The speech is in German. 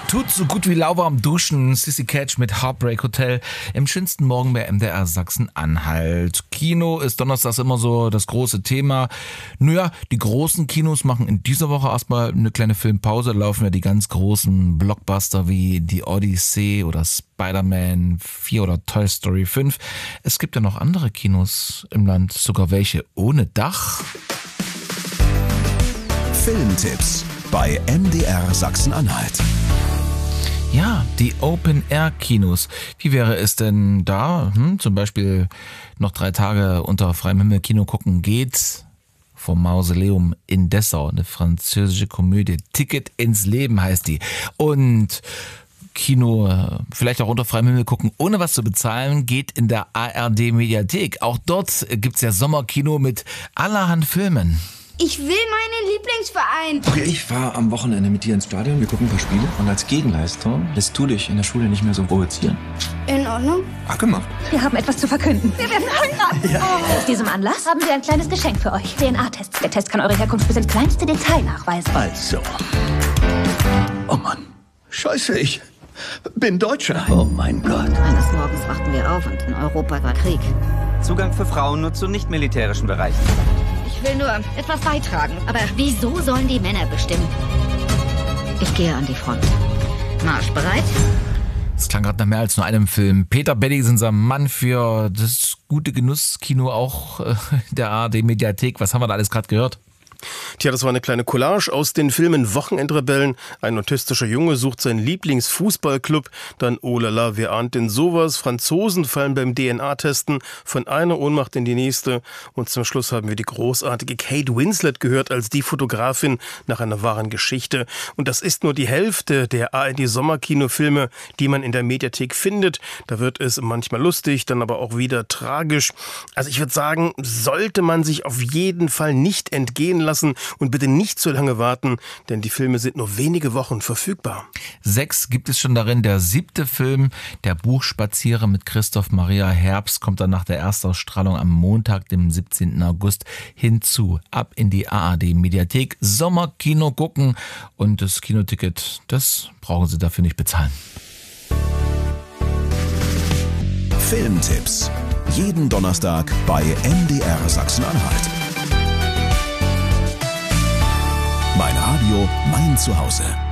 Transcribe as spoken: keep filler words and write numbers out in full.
Tut so gut wie lauwarm duschen. Sissy Catch mit Heartbreak Hotel im schönsten Morgen bei M D R Sachsen-Anhalt. Kino ist donnerstags immer so das große Thema. Naja, die großen Kinos machen in dieser Woche erstmal eine kleine Filmpause. Da laufen ja die ganz großen Blockbuster wie die Odyssey oder Spider-Man vier oder Toy Story fünf. Es gibt ja noch andere Kinos im Land, sogar welche ohne Dach. Filmtipps bei M D R Sachsen-Anhalt. Ja, die Open-Air-Kinos. Wie wäre es denn da? Hm, zum Beispiel noch drei Tage unter freiem Himmel Kino gucken geht. Vom Mausoleum in Dessau, eine französische Komödie. Ticket ins Leben heißt die. Und Kino vielleicht auch unter freiem Himmel gucken, ohne was zu bezahlen, geht in der A R D-Mediathek. Auch dort gibt's ja Sommerkino mit allerhand Filmen. Ich will meinen Lieblingsverein. Okay, ich fahre am Wochenende mit dir ins Stadion, wir gucken ein paar Spiele. Und als Gegenleistung lässt du dich in der Schule nicht mehr so provozieren. In Ordnung. Ach, gemacht. Wir haben etwas zu verkünden. Wir werden heiraten. Ja. Aus diesem Anlass haben wir ein kleines Geschenk für euch. D N A-Test. Der Test kann eure Herkunft bis ins kleinste Detail nachweisen. Also. Oh Mann. Scheiße, ich bin Deutscher. Oh mein Gott. Eines Morgens wachten wir auf und in Europa war Krieg. Zugang für Frauen nur zu nicht-militärischen Bereichen. Ich will nur etwas beitragen. Aber wieso sollen die Männer bestimmen? Ich gehe an die Front. Marsch bereit? Das klang gerade nach mehr als nur einem Film. Peter Belli ist unser Mann für das gute Genusskino, auch äh, der A R D-Mediathek. Was haben wir da alles gerade gehört? Tja, das war eine kleine Collage aus den Filmen Wochenendrebellen. Ein autistischer Junge sucht seinen Lieblingsfußballclub. Dann Oh la la, wer ahnt denn sowas? Franzosen fallen beim D N A-Testen von einer Ohnmacht in die nächste. Und zum Schluss haben wir die großartige Kate Winslet gehört als die Fotografin nach einer wahren Geschichte. Und das ist nur die Hälfte der A R D-Sommerkinofilme, die man in der Mediathek findet. Da wird es manchmal lustig, dann aber auch wieder tragisch. Also ich würde sagen, sollte man sich auf jeden Fall nicht entgehen lassen. lassen und bitte nicht so lange warten, denn die Filme sind nur wenige Wochen verfügbar. Sechs gibt es schon darin. Der siebte Film, Der Buchspazierer mit Christoph Maria Herbst, kommt dann nach der Erstausstrahlung am Montag, dem siebzehnten August hinzu. Ab in die A R D-Mediathek. Sommerkino gucken und das Kinoticket, das brauchen Sie dafür nicht bezahlen. Filmtipps. Jeden Donnerstag bei M D R Sachsen-Anhalt. Mein Radio, mein Zuhause.